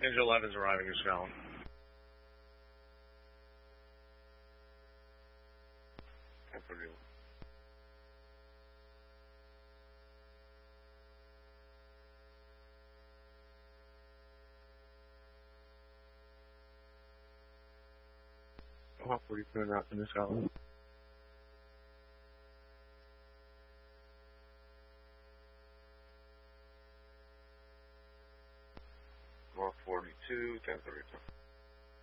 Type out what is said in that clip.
Ninja 11's arriving as Fallon. Hawk 42 and out in this outlet. Hawk 42, 1032.